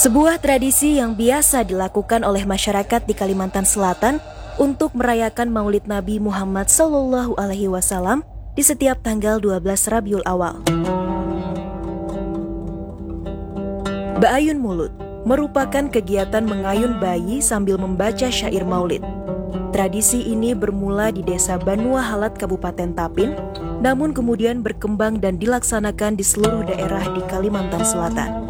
Sebuah tradisi yang biasa dilakukan oleh masyarakat di Kalimantan Selatan untuk merayakan Maulid Nabi Muhammad SAW di setiap tanggal 12 Rabiul Awal. Ba'ayun Mulud merupakan kegiatan mengayun bayi sambil membaca syair Maulid. Tradisi ini bermula di desa Banua Halat, Kabupaten Tapin, namun kemudian berkembang dan dilaksanakan di seluruh daerah di Kalimantan Selatan.